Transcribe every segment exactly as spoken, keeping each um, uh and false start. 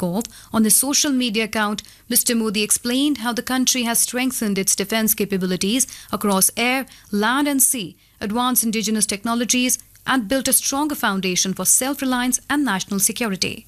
Gov. On his social media account, Mister Modi explained how the country has strengthened its defence capabilities across air, land and sea, advanced indigenous technologies, and built a stronger foundation for self-reliance and national security.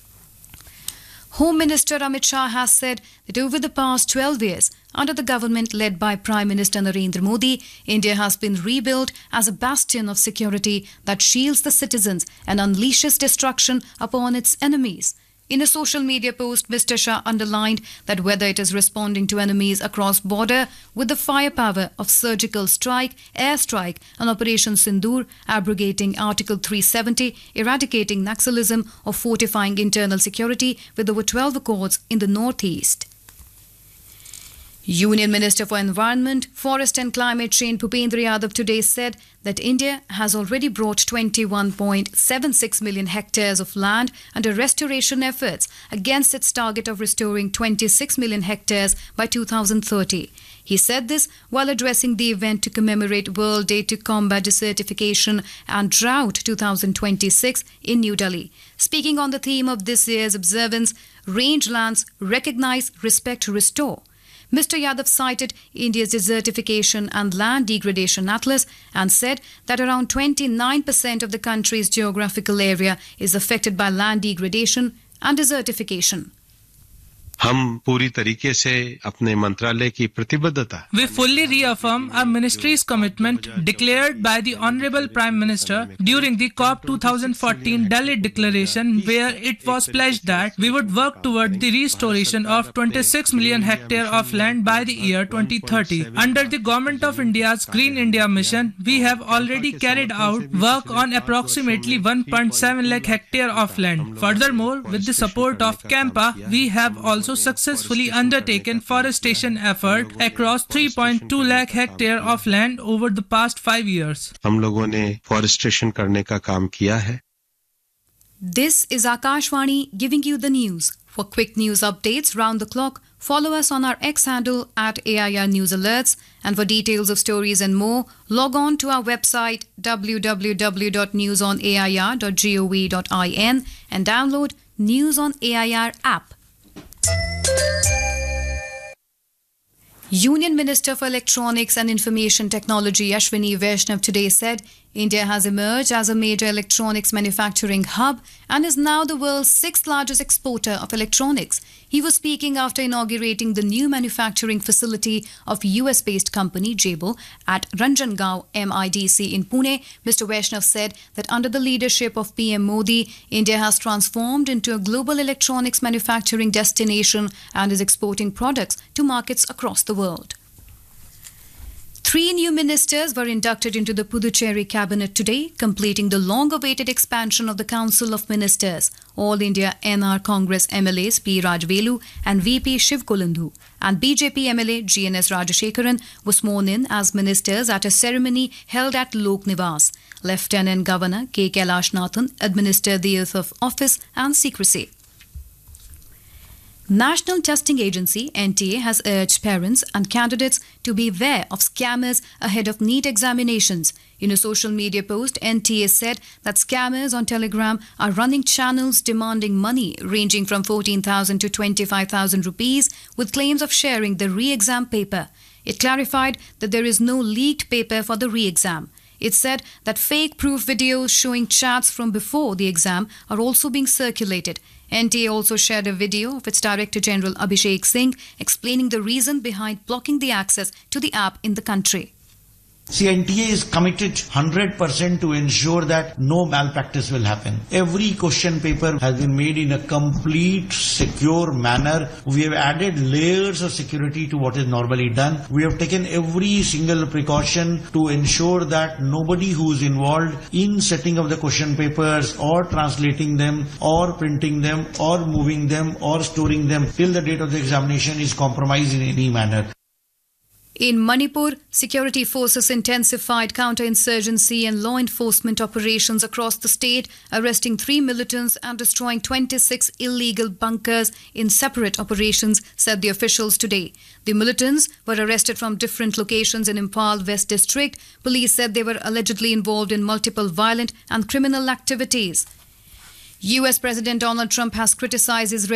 Home Minister Amit Shah has said that over the past twelve years, under the government led by Prime Minister Narendra Modi, India has been rebuilt as a bastion of security that shields the citizens and unleashes destruction upon its enemies. In a social media post, Mister Shah underlined that whether it is responding to enemies across border with the firepower of surgical strike, airstrike and Operation Sindoor, abrogating Article three seventy, eradicating Naxalism or fortifying internal security with over twelve accords in the northeast. Union Minister for Environment, Forest and Climate Change Bhupendra Yadav today said that India has already brought twenty-one point seven six million hectares of land under restoration efforts against its target of restoring twenty-six million hectares by two thousand thirty. He said this while addressing the event to commemorate World Day to Combat Desertification and Drought twenty twenty-six in New Delhi. Speaking on the theme of this year's observance, Rangelands Recognize, Respect, Restore, Mister Yadav cited India's desertification and land degradation atlas and said that around twenty-nine percent of the country's geographical area is affected by land degradation and desertification. हम पूरी तरीके से अपने मंत्रालय की प्रतिबद्धता We fully reaffirm our ministry's commitment declared by the Honorable Prime Minister during the COP twenty fourteen Delhi Declaration, where it was pledged that we would work toward the restoration of twenty-six million hectares of land by the year twenty thirty. Under the Government of India's Green India Mission, we have already carried out work on approximately one point seven lakh hectares of land. Furthermore, with the support of Campa, we have also successfully undertaken forestation effort across three point two lakh hectares of land over the past five years. हम लोगों ने forestation करने का काम किया है. This is Akashvani giving you the news. For quick news updates round the clock, follow us on our X handle at A I R News Alerts, and for details of stories and more, log on to our website w w w dot news on a i r dot gov dot in and download News on A I R app. Union Minister for Electronics and Information Technology Ashwini Vaishnav today said India has emerged as a major electronics manufacturing hub and is now the world's sixth largest exporter of electronics. He was speaking after inaugurating the new manufacturing facility of U S-based company Jabil at Ranjangaon M I D C in Pune. Mister Vaishnav said that under the leadership of P M Modi, India has transformed into a global electronics manufacturing destination and is exporting products to markets across the world. Three new ministers were inducted into the Puducherry cabinet today, completing the long-awaited expansion of the Council of Ministers. All India N R Congress M L As P. Rajvelu and V P Shiv Kolandhu and B J P M L A G N S Rajashekaran were sworn in as ministers at a ceremony held at Lok Niwas. Lieutenant Governor K. Kailash Nathan administered the oath of office and secrecy. National Testing Agency N T A has urged parents and candidates to be aware of scammers ahead of NEET examinations. In a social media post, N T A said that scammers on Telegram are running channels demanding money ranging from fourteen thousand to twenty-five thousand rupees with claims of sharing the re-exam paper. It clarified that there is no leaked paper for the re-exam. It said that fake proof videos showing chats from before the exam are also being circulated. N T A also shared a video of its Director General Abhishek Singh explaining the reason behind blocking the access to the app in the country. See, N T A is committed one hundred percent to ensure that no malpractice will happen. Every question paper has been made in a complete, secure manner. We have added layers of security to what is normally done. We have taken every single precaution to ensure that nobody who is involved in setting up the question papers or translating them or printing them or moving them or storing them till the date of the examination is compromised in any manner. In Manipur, security forces intensified counterinsurgency and law enforcement operations across the state, arresting three militants and destroying twenty-six illegal bunkers in separate operations, said the officials today. The militants were arrested from different locations in Imphal West District. Police said they were allegedly involved in multiple violent and criminal activities. U S President Donald Trump has criticized Israel